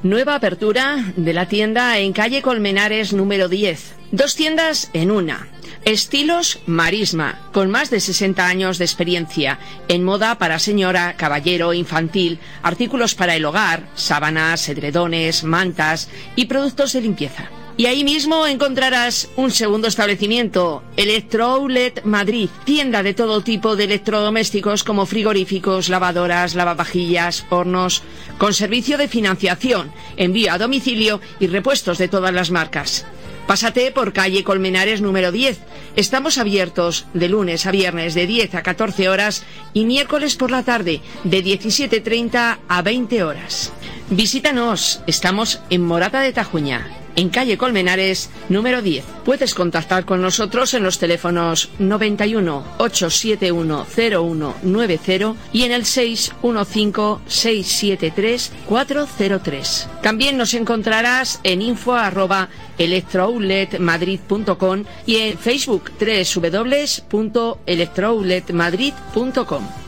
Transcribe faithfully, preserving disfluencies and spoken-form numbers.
Nueva apertura de la tienda en calle Colmenares número diez. Dos tiendas en una. Estilos Marisma, con más de sesenta años de experiencia en moda para señora, caballero, infantil, artículos para el hogar, sábanas, edredones, mantas y productos de limpieza. Y ahí mismo encontrarás un segundo establecimiento, Electrooutlet Madrid, tienda de todo tipo de electrodomésticos como frigoríficos, lavadoras, lavavajillas, hornos, con servicio de financiación, envío a domicilio y repuestos de todas las marcas. Pásate por calle Colmenares número diez. Estamos abiertos de lunes a viernes de diez a catorce horas y miércoles por la tarde de diecisiete treinta a veinte horas. Visítanos, estamos en Morata de Tajuña, en calle Colmenares número diez. Puedes contactar con nosotros en los teléfonos noventa y uno, ochocientos setenta y uno, cero uno noventa y en el seis uno cinco, seis siete tres, cuatro cero tres. También nos encontrarás en info arroba electrooutletmadrid punto com y en Facebook doble u doble u doble u punto electrooutletmadrid punto com.